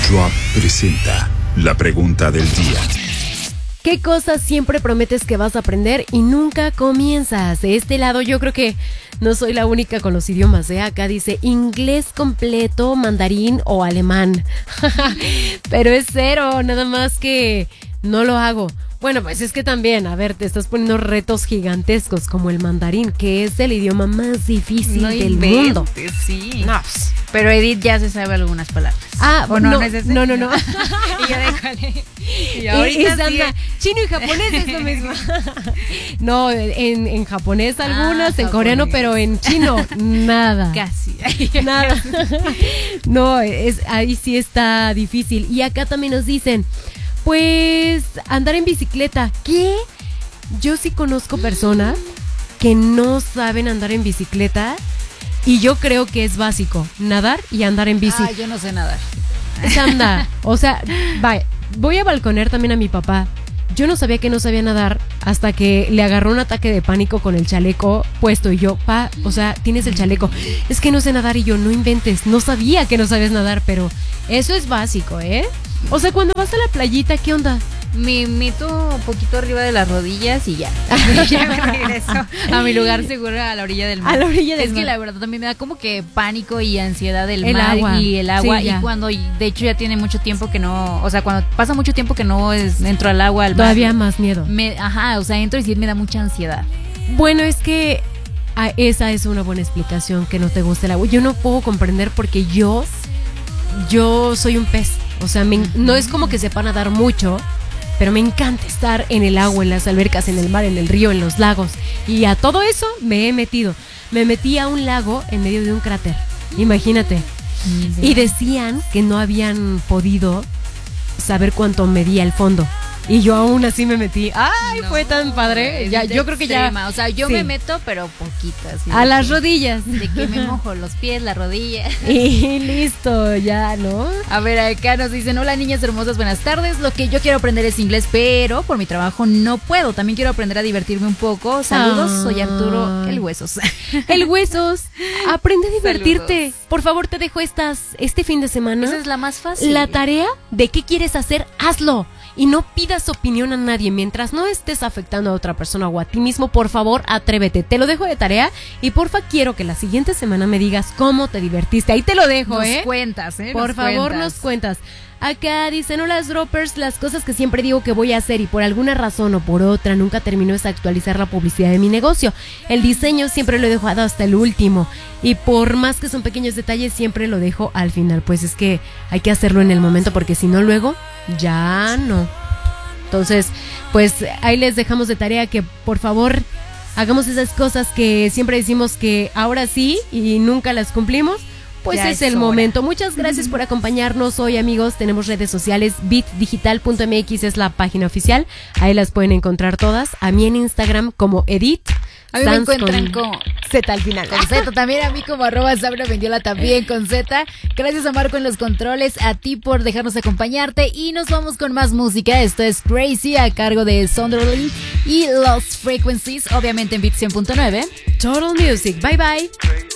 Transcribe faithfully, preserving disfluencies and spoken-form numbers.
Drop presenta la pregunta del día. ¿Qué cosas siempre prometes que vas a aprender y nunca comienzas? De este lado yo creo que no soy la única con los idiomas, ¿eh? Acá dice inglés completo, mandarín o alemán. Pero es cero, nada más que no lo hago. Bueno, pues es que también, a ver, te estás poniendo retos gigantescos como el mandarín, que es el idioma más difícil no del inventes, mundo. Sí. No. Pero Edith ya se sabe algunas palabras. Ah, ¿o no, no, no, es ese? no, no, no. Y yo déjale. Y Y, ahorita y sí. Sandra, chino y japonés es lo mismo. No, en, en japonés algunas, Ah, en coreano, japonés. pero en chino nada. Casi. Nada. No, es, ahí sí está difícil. Y acá también nos dicen, pues, andar en bicicleta. ¿Qué? Yo sí conozco personas que no saben andar en bicicleta y yo creo que es básico, nadar y andar en bici. Ah, yo no sé nadar. Sandra, o sea, vaya, voy a balconear también a mi papá. Yo no sabía que no sabía nadar hasta que le agarró un ataque de pánico con el chaleco puesto. Y yo, pa, o sea, tienes el chaleco. Es que no sé nadar. Y yo, no inventes, no sabía que no sabes nadar. Pero eso es básico, ¿eh? O sea, cuando vas a la playita, ¿qué onda? Me meto un poquito arriba de las rodillas y ya. Ya me regreso a mi lugar seguro, a la orilla del mar. A la orilla del es mar. que la verdad también me da como que pánico y ansiedad del El mar agua. y el agua. Sí, y ya. cuando, de hecho, ya tiene mucho tiempo que no, o sea, cuando pasa mucho tiempo que no es, entro al agua, al mar. Todavía más miedo. Me, ajá, o sea, entro y sí me da mucha ansiedad. Bueno, es que ah, esa es una buena explicación, que no te guste el agua. Yo no puedo comprender porque yo, yo soy un pez. O sea, me, no es como que sepa nadar mucho, pero me encanta estar en el agua, en las albercas, en el mar, en el río, en los lagos. Y a todo eso me he metido. Me metí a un lago en medio de un cráter. Imagínate. Y decían que no habían podido saber cuánto medía el fondo. Y yo aún así me metí. ¡Ay, No, fue tan padre! es Ya, yo creo que ya... extrema. O sea, yo sí. me meto, pero poquitas. A las rodillas. De que me mojo los pies, la rodilla. Y listo, ya, ¿no? A ver, acá nos dicen, hola niñas hermosas, buenas tardes. Lo que yo quiero aprender es inglés, pero por mi trabajo no puedo. También quiero aprender a divertirme un poco. Saludos, Ay. soy Arturo El Huesos. El Huesos. Aprende a divertirte. Saludos. Por favor, te dejo estas, este fin de semana. Esa es la más fácil. La tarea de qué quieres hacer, hazlo. Y no pidas opinión a nadie. Mientras no estés afectando a otra persona o a ti mismo, por favor, atrévete. Te lo dejo de tarea y porfa, quiero que la siguiente semana me digas cómo te divertiste. Ahí te lo dejo, Nos ¿eh? cuentas, ¿eh? Por Nos favor, cuentas. nos cuentas. Acá dicen, hola droppers, las cosas que siempre digo que voy a hacer y por alguna razón o por otra nunca termino es actualizar la publicidad de mi negocio. El diseño siempre lo he dejado hasta el último y por más que son pequeños detalles siempre lo dejo al final. Pues es que hay que hacerlo en el momento porque si no luego ya no. Entonces, pues ahí les dejamos de tarea que por favor hagamos esas cosas que siempre decimos que ahora sí y nunca las cumplimos. Pues Ya es es el hora. momento. Muchas gracias por acompañarnos hoy, amigos. Tenemos redes sociales. bit digital punto m x es la página oficial. Ahí las pueden encontrar todas. A mí en Instagram como Edith. A mí me Sanz encuentran con con Z al final. Con Z, también a mí como arroba Sabra Mendiola también con Z. Gracias a Marco en los controles, a ti por dejarnos acompañarte y nos vamos con más música. Esto es Crazy a cargo de Sunderland y Lost Frequencies, obviamente en Beat cien punto nueve. Total Music. Bye bye.